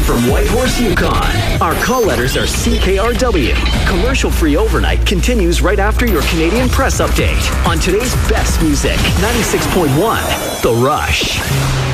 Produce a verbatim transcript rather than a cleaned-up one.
from Whitehorse, Yukon. Our call letters are C K R W. Commercial-free overnight continues right after your Canadian Press update on today's best music. ninety-six point one, The Rush.